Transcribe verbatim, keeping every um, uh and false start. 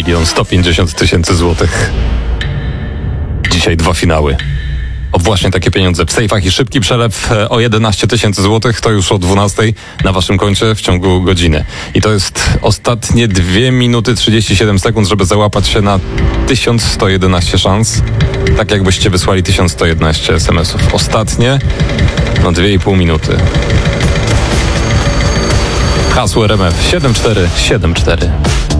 milion sto pięćdziesiąt tysięcy złotych. Dzisiaj dwa finały. O właśnie takie pieniądze w sejfach i szybki przelew o jedenaście tysięcy złotych to już o dwunastej na waszym koncie w ciągu godziny. I to jest ostatnie dwie minuty trzydzieści siedem sekund, żeby załapać się na tysiąc sto jedenaście szans. Tak jakbyście wysłali tysiąc sto jedenaście es em esów. Ostatnie, no dwie i pół minuty. Hasło R M F siedem cztery siedem cztery.